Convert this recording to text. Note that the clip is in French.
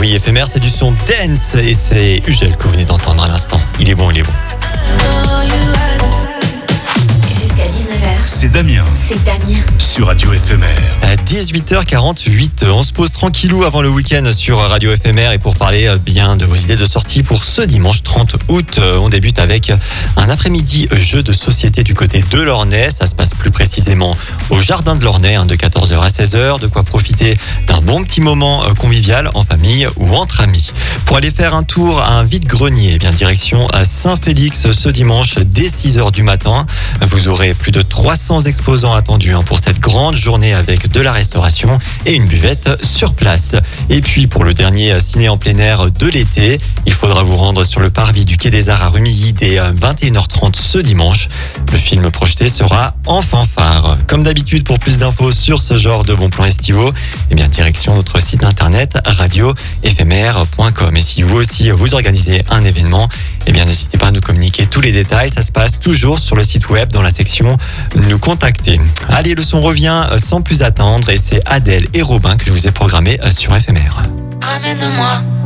oui, éphémère, c'est du son dance et c'est Ugel que vous venez d'entendre à l'instant. Il est bon, il est bon. Jusqu'à 19h, C'est Damien c'est Damien. sur Radio Éphémère. À 18h48, on se pose tranquillou avant le week-end sur Radio Éphémère et pour parler bien de vos idées de sortie pour ce dimanche 30 août, on débute avec un après-midi jeu de société du côté de Lornay. Ça se passe plus précisément au jardin de Lornay de 14h à 16h. De quoi profiter d'un bon petit moment convivial en famille ou entre amis. Pour aller faire un tour à un vide-grenier, direction à Saint-Félix ce dimanche dès 6h du matin. Vous aurez plus de 300 exposants attendus pour cette grande journée avec de la restauration et une buvette sur place. Et puis pour le dernier ciné en plein air de l'été, il faudra vous rendre sur le parvis du Quai des Arts à Rumilly dès 21h30 ce dimanche. Le film projeté sera en fanfare. Comme d'habitude, pour plus d'infos sur ce genre de bons plans estivaux, direction notre site internet radioéphémère.com. Et si vous aussi vous organisez un événement, n'hésitez pas à nous communiquer tous les détails. Ça se passe toujours sur le site web dans la section Nous contacter. Allez, le son revient sans plus attendre et c'est Adèle et Robin que je vous ai programmé sur Éphémère. Ramène-moi